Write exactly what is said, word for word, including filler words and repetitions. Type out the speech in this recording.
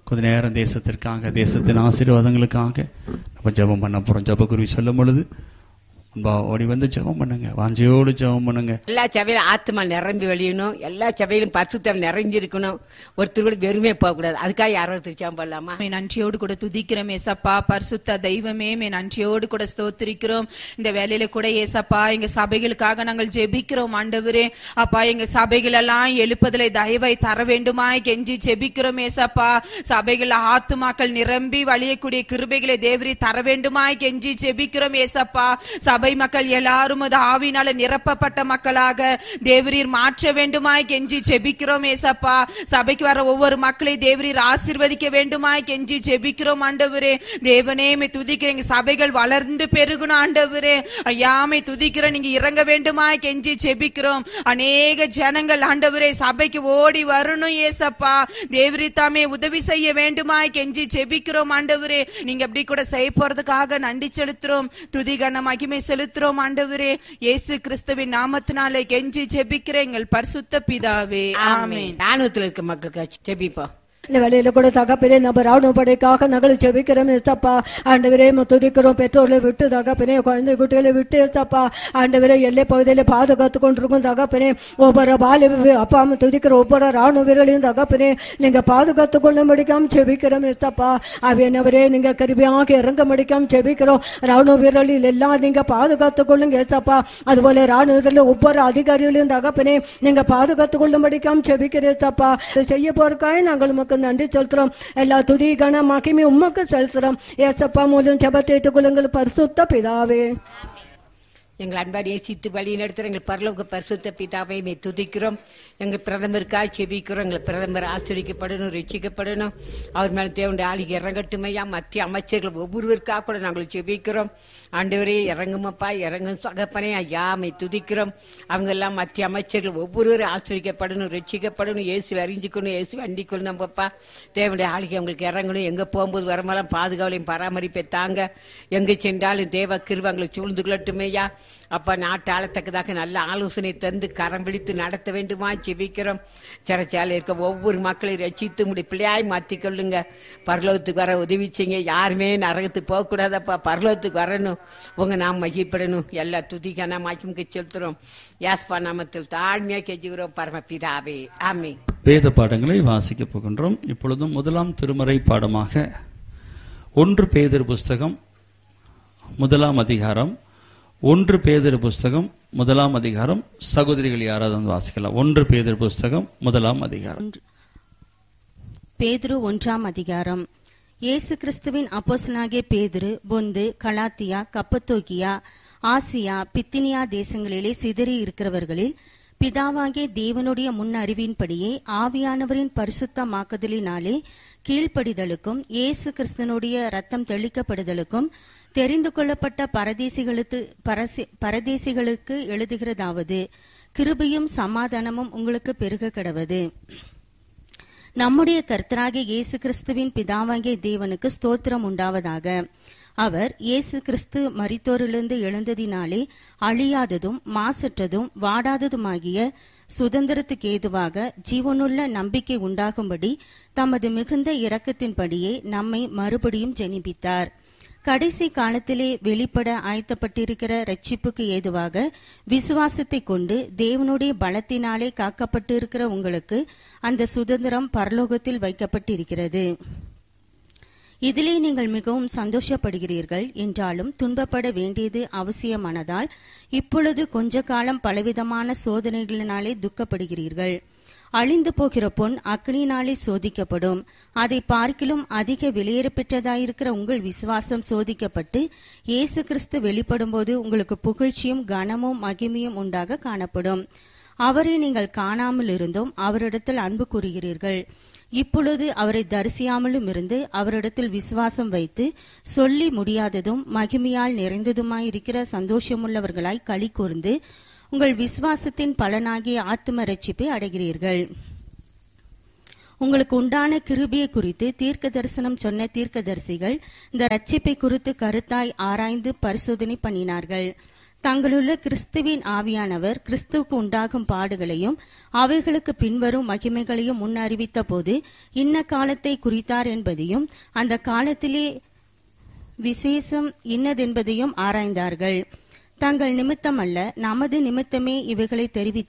கொஞ்ச நேரம் தேசத்திற்காக, தேசத்தின் ஆசீர்வாதங்களுக்காக நம்ம ஜெபம் பண்ண போறோம். ஜெபக்குருவி சொல்லும் பொழுது ஓடி வந்து ஜெபம் பண்ணுங்க, வாஞ்சையோடு ஜெபம் பண்ணுங்க. எல்லா சபையிலும் ஆத்மா நிரம்பி வழியணும், எல்லா சபையிலும் பரிசுத்தம் நிறைஞ்சி இருக்கணும், ஒருத்தர் கூட வெறுமே போக கூடாது. அதுக்காக யாரோ திருச்சாம பண்ணலாமா? மே நன்றியோடு கூட துதிக்கிறோம் ஏசப்பா. பரிசுத்த தெய்வமே, மே நன்றியோடு கூட ஸ்தோத்திரிக்கிறோம். இந்த வேலையில கூட ஏசப்பா எங்க சபைகளுக்காக நாங்கள் ஜெபிக்கிறோம் ஆண்டவரே. அப்பா, எங்க சபைகள் எல்லாம் எழுப்பதிலே தயவை தர வேண்டுமாய் கெஞ்சி ஜெபிக்கிறோம் ஏசப்பா. சபைகள் ஆத்துமாக்கள் நிரம்பி வழியக்கூடிய கிருபைகளை தேவரி தர வேண்டுமாய் கெஞ்சி ஜெபிக்கிறோம் ஏசப்பா. சபை மக்கள் எல்லாரும் ஆவினால நிரப்பப்பட்ட மக்களாக தேவரீர் மாற்ற வேண்டுமாய் கெஞ்சி ஜெபிக்கிறோம் ஏசப்பா. சபைக்கு வர ஒவ்வொரு மக்களை தேவரீர் ஆசீர்வதிக்க வேண்டுமாய் கெஞ்சி ஜெபிக்கிறோம் ஆண்டவரே. தேவனே மே துதிக்கிறேன், சபைகள் வளர்ந்து பெருகணும் ஆண்டவரே. ஐயாமை துதிக்கிறோம், நீங்க இறங்க வேண்டுமாய் கெஞ்சி ஜெபிக்கிறோம். அநேக ஜனங்கள் ஆண்டவரே சபைக்கு ஓடி வரணும் ஏசப்பா. தேவரீர் தாமே உதவி செய்ய வேண்டுமாய் கெஞ்சி ஜெபிக்கிறோம் ஆண்டவரே. நீங்க அப்படி கூட செய்ய போறதுக்காக நன்றி செலுத்துறோம், துதி கன மகிமை செலுத்துறோம் ஆண்டவரே. இயேசு கிறிஸ்துவின் நாமத்தினாலே கெஞ்சி ஜெபிக்கிறேன் எங்கள் பரிசுத்த பிதாவே, ஆமென். நானூத்துல இருக்க மக்களுக்கு ஜெபிப்போம். இந்த வேலையில கூட தகப்பனே நம்ம ராணுவ படைக்காக நாங்கள் ஜெபிக்கிறோம் ஏசப்பா. ஆண்டவரே துதிக்கிறோம், பெற்றோர்களை விட்டு தகப்பனே, குழந்தை குட்டிகளை விட்டு ஏசப்பா ஆண்டவரே எல்லை பகுதியில பாதுகாத்து கொண்டிருக்கும் தகப்பனே. ஒவ்வொரு பால அப்பா அம்மா துதிக்கிற ஒவ்வொரு ராணுவ வீரர்களையும் தகப்பனே நீங்க பாதுகாத்து கொள்ள முடிக்காம ஜெபிக்கிறோம் ஏசப்பா. அவையனவரே நீங்க கருவியாக இறங்க முடிக்காம ஜெபிக்கிறோம். ராணுவ வீரர்களில் எல்லாம் நீங்க பாதுகாத்து கொள்ளுங்க ஏசப்பா. அதுபோல ராணுவத்தில் ஒவ்வொரு அதிகாரிகளையும் தகப்பனே நீங்க பாதுகாத்து கொள்ள முடிக்காம ஜெபிக்கிறேன் ஏசப்பா. செய்ய போறக்காய் நாங்கள் உமக்கு நன்றி செலுத்துறோம். எல்லா துதி கன மகிமை உமக்கு செலுத்துறோம் ஏசப்பா. மூலம் ஜெபத்தை ஏற்றுக்கொள்ளுங்கள் பரிசுத்த பிதாவே. எங்கள் அன்பார் நேசித்து வழி நடத்துகிற எங்கள் பரலோக பரிசுத்த பிதாவை மே துதிக்கிறோம். எங்கள் பிரதமருக்காக செபிக்கிறோம். எங்கள் பிரதமர் ஆசிரியக்கப்படணும், ரட்சிக்கப்படணும். அவர் மேலே தேவனுடைய ஆளுகை இறங்கட்டுமையா. மத்திய அமைச்சர்கள் ஒவ்வொருவருக்காக கூட நாங்கள் செபிக்கிறோம். ஆண்டவரே இறங்குமப்பா, இறங்கும் சகப்பனே ஐயா மே துதிக்கிறோம். அவங்க எல்லாம் மத்திய அமைச்சர்கள் ஒவ்வொருவரும் ஆசிரியக்கப்படணும், ரட்சிக்கப்படணும், இயேசு அறிஞ்சிக்கணும், இயேசு அண்டிக்கணும். நம்மப்பா தேவனுடைய ஆளுகை அவங்களுக்கு இறங்கணும். எங்கே போகும்போது வரமெல்லாம் பாதுகாவலையும் பராமரிப்பை தாங்க. எங்கே சென்றாலும் தேவ கிருபங்களை சூழ்ந்து கொள்ளட்டுமையா. அப்ப நாட்டு ஆளத்தக்கதாக நல்ல ஆலோசனை தந்து கரம் பிடித்து நடத்த வேண்டுமா ஜெபிக்கிறோம். சிறைச்சாலை இருக்க ஒவ்வொரு மக்களையும் ரட்சித்து முடி பிள்ளையாய் மாற்றிக் கொள்ளுங்க. பரலோகத்துக்கு வர உதவி செய்யுங்க. யாருமே நரகத்துக்கு போக கூடாதப்பா, பரலோகத்துக்கு வரணும், உங்க நாம் மகிழ்ப்படணும். எல்லா துதிக்கான மகிமுக செலுத்துறோம். யாஸ்பா நாமத்தில் தாழ்மையா கெஞ்சுகிறோம் பரமபிதாவே, ஆமென். வேத பாடங்களை வாசிக்க போகின்றோம். இப்பொழுதும் முதலாம் திருமறை பாடமாக ஒன்று பேதுரு புஸ்தகம் முதலாம் அதிகாரம், ஒன்று பேதுரு புஸ்தகம் முதலாம் அதிகாரம். சகோதரிகள் யாராவது வந்து வாசிக்கலாம். ஒன்று பேதுரு புஸ்தகம் முதலாம் அதிகாரம். பேதுரு ஒன்றாம் அதிகாரம். இயேசு கிறிஸ்துவின் அப்போஸ்தலனாகிய பேதுரு பொந்து, கலாத்தியா, கப்பத்தோக்கியா, ஆசியா, பித்தினியா தேசங்களிலே சிதறி இருக்கிறவர்களில் பிதாவாகிய தேவனுடைய முன் அறிவின்படியே ஆவியானவரின் பரிசுத்தமாக்குதலினாலே கீழ்ப்படிதலுக்கும் இயேசு கிறிஸ்துவனுடைய ரத்தம் தெளிக்கப்படுதலுக்கும் தெரிந்து கொள்ளப்பட்ட பரதேசிகளுக்கு பரதேசிகளுக்கு எழுதுகிறதாவது, கிருபையும் சமாதானமும் உங்களுக்கு பெருக கடவது. நம்முடைய கர்த்தராகிய இயேசு கிறிஸ்துவின் பிதாவாகிய தேவனுக்கு ஸ்தோத்திரம் உண்டாவதாக. அவர் இயேசு கிறிஸ்து மரித்தோரிலிருந்து எழுந்ததினாலே அழியாததும் மாசற்றதும் வாடாததுமாகிய சுதந்திரத்துக்கு ஏதுவாக ஜீவனுள்ள நம்பிக்கை உண்டாகும்படி தமது மிகுந்த இரக்கத்தின்படியே நம்மை மறுபடியும் ஜெனிப்பித்தார். கடைசி காலத்திலே வெளிப்பட ஆயத்தப்பட்டிருக்கிற ரட்சிப்புக்கு ஏதுவாக விசுவாசத்தை கொண்டு தேவனுடைய பலத்தினாலே காக்கப்பட்டிருக்கிற உங்களுக்கு அந்த சுதந்திரம் பரலோகத்தில் வைக்கப்பட்டிருக்கிறது. இதிலே நீங்கள் மிகவும் சந்தோஷப்படுகிறீர்கள். என்றாலும் துன்பப்பட வேண்டியது அவசியமானதால் இப்பொழுது கொஞ்ச காலம் பலவிதமான சோதனைகளினாலே துக்கப்படுகிறீர்கள். அழிந்து போகிற பொன் அக்னியினாலே சோதிக்கப்படும். அதை பார்க்கிலும் அதிக வெளியேற பெற்றதாயிருக்கிற உங்கள் விசுவாசம் சோதிக்கப்பட்டு இயேசு கிறிஸ்து வெளிப்படும் போது உங்களுக்கு புகழ்ச்சியும் கனமும் மகிமையும் உண்டாக காணப்படும். அவரை நீங்கள் காணாமல் இருந்தும் அவரிடத்தில் அன்பு கூறுகிறீர்கள். இப்பொழுது அவரை தரிசியாமலும் இருந்து அவரிடத்தில் விசுவாசம் வைத்து சொல்லி முடியாததும் மகிமையால் நிறைந்ததுமாயிருக்கிற சந்தோஷமுள்ளவர்களாய் களி கூர்ந்து உங்கள் விசுவாசத்தின் பலனாகிய ஆத்தும ரட்சிப்பை அடைகிறீர்கள். உங்களுக்கு உண்டான கிருபையை குறித்து தீர்க்க தரிசனம் சொன்ன தீர்க்கதரிசிகள் இந்த ரட்சிப்பை குறித்து கருத்தாய் ஆராய்ந்து பரிசோதனை பண்ணினார்கள். தங்களுள்ள கிறிஸ்துவின் ஆவியானவர் கிறிஸ்துவுக்கு உண்டாகும் பாடுகளையும் அவைகளுக்கு பின்வரும் மகிமைகளையும் முன்னறிவித்த போது இன்ன காலத்தை குறித்தார் என்பதையும் அந்த காலத்திலே விசேஷம் இன்னதென்பதையும் ஆராய்ந்தார்கள். தங்கள் நிமித்தமல்ல, நமது நிமித்தமே இவைகளை தெரிவித்து